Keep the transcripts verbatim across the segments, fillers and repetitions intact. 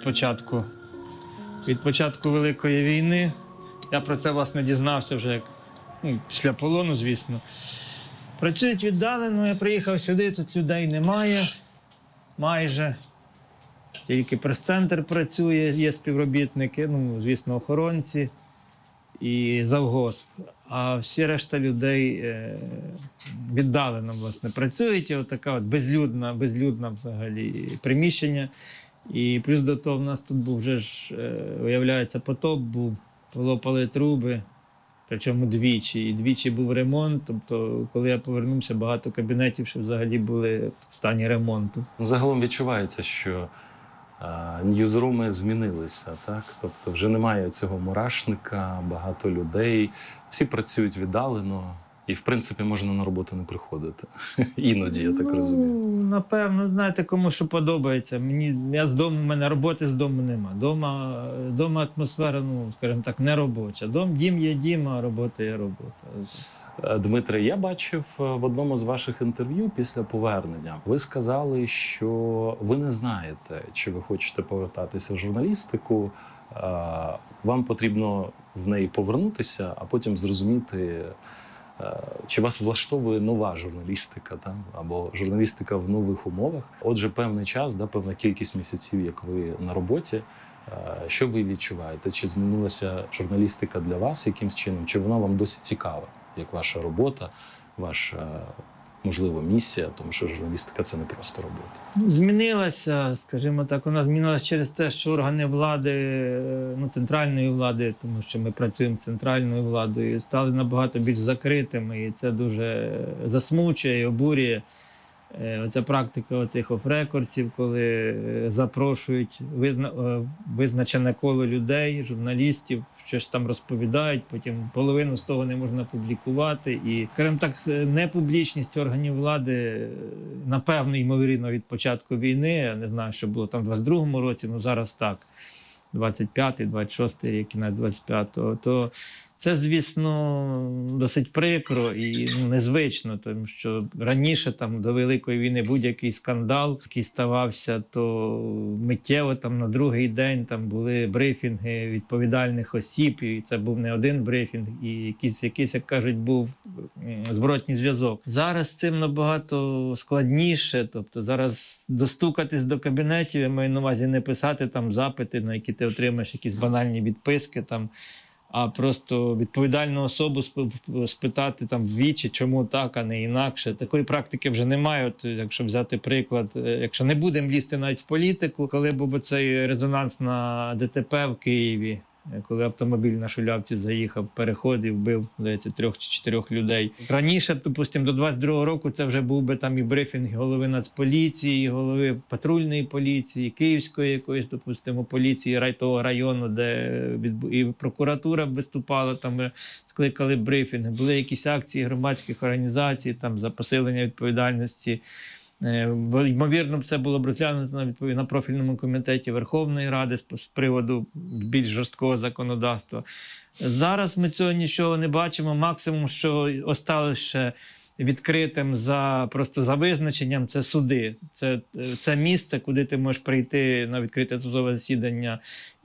від початку, від початку Великої війни. Я про це, власне, дізнався вже як, ну, після полону, звісно. Працюють віддалено, я приїхав сюди, тут людей немає майже. Тільки прес-центр працює, є співробітники, ну, звісно, охоронці і завгосп. А всі решта людей е, віддалено, власне, працюють. І отака от безлюдна, безлюдна взагалі приміщення. І плюс до того в нас тут був вже ж, е, виявляється, потоп був, полопали труби, причому двічі. І двічі був ремонт, тобто, коли я повернувся, багато кабінетів ще взагалі були в стані ремонту. Загалом відчувається, що ньюзруми змінилися, так? Тобто вже немає цього мурашника, багато людей, всі працюють віддалено і, в принципі, можна на роботу не приходити. Іноді, я так ну, розумію. Напевно, знаєте, кому що подобається. Мені, я з дому, в мене роботи з дому нема. Дома, дома атмосфера, ну, скажімо так, не робоча. Дом, дім є дім, а робота є робота. Дмитре, я бачив в одному з ваших інтерв'ю після повернення, ви сказали, що ви не знаєте, чи ви хочете повертатися в журналістику, вам потрібно в неї повернутися, а потім зрозуміти, чи вас влаштовує нова журналістика, там, або журналістика в нових умовах. Отже, певний час, да, певна кількість місяців, як ви на роботі. Що ви відчуваєте? Чи змінилася журналістика для вас якимсь чином? Чи вона вам досі цікава? Як ваша робота, ваша, можливо, місія, тому що журналістика – це не просто робота. Змінилася, скажімо так, вона змінилася через те, що органи влади, ну, центральної влади, тому що ми працюємо з центральною владою, стали набагато більш закритими, і це дуже засмучує і обурює. Оця практика оцих оф-рекордсів, коли запрошують визна... визначене коло людей, журналістів, щось там розповідають, потім половину з того не можна публікувати. І, скажімо так, непублічність органів влади, напевно, ймовірно, від початку війни, я не знаю, що було там в двадцять другому році, ну зараз так, двадцять п'ятий, двадцять шостий рік, кінець двадцять п'ятого, то це, звісно, досить прикро і незвично, тому що раніше там, до Великої війни будь-який скандал, який ставався, то миттєво там, на другий день там, були брифінги відповідальних осіб, і це був не один брифінг, і якийсь, якийсь, як кажуть, був зворотній зв'язок. Зараз з цим набагато складніше, тобто зараз достукатись до кабінетів, я маю на увазі не писати там запити, на які ти отримаєш якісь банальні відписки, там, а просто відповідальну особу спитати там ввічі, чому так, а не інакше. Такої практики вже немає. От, якщо взяти приклад, якщо не будемо лізти навіть в політику, коли був цей резонанс на ДТП в Києві, коли автомобіль на Шулявці заїхав в переход і вбив, здається, трьох чи чотирьох людей. Раніше, допустимо, до двадцять другого року це вже був би там і брифінг голови Нацполіції, голови патрульної поліції, Київської якоїсь, допустимо, поліції рай, того району, де і прокуратура виступала, там скликали брифінги. Були якісь акції громадських організацій там за посилення відповідальності. Ймовірно, це було б розглянуто на, на профільному комітеті Верховної Ради з, з приводу більш жорсткого законодавства. Зараз ми цього нічого не бачимо. Максимум, що осталося відкритим за, просто за визначенням, це суди. Це, це місце, куди ти можеш прийти на відкрите судове засідання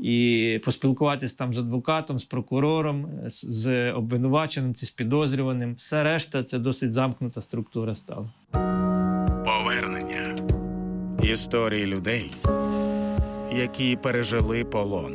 і поспілкуватися там з адвокатом, з прокурором, з, з обвинуваченим чи з підозрюваним. Все решта – це досить замкнута структура стала. Повернення. Історії людей, які пережили полон.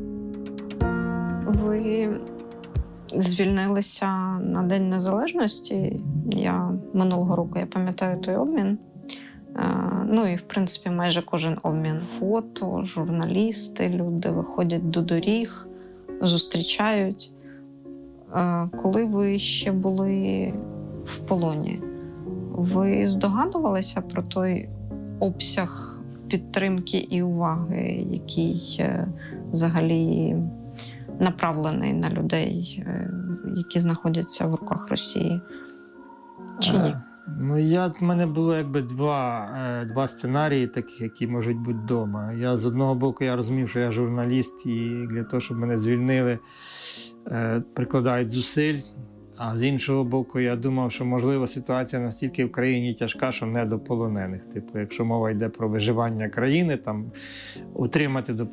Ви звільнилися на День Незалежності. Я минулого року, я пам'ятаю той обмін. Ну і, в принципі, майже кожен обмін. Фото, журналісти, люди виходять до доріг, зустрічають. Коли ви ще були в полоні, ви здогадувалися про той обсяг підтримки і уваги, який взагалі направлений на людей, які знаходяться в руках Росії? Чи ні? Ну, я, в мене було якби два, два сценарії, таких, які можуть бути вдома. Я, з одного боку, я розумів, що я журналіст, і для того, щоб мене звільнили, прикладають зусиль. А з іншого боку, я думав, що, можливо, ситуація настільки в країні тяжка, що не до полонених. Типу, якщо мова йде про виживання країни, там, утримати до